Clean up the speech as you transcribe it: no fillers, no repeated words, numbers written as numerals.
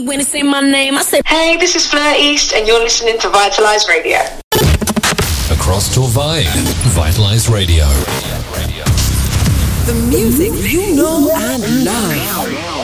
When they say my name, I say, hey, this is Fleur East, and you're listening to Vitalize Radio. Across Torvay, Vitalize Radio. The music you know and love.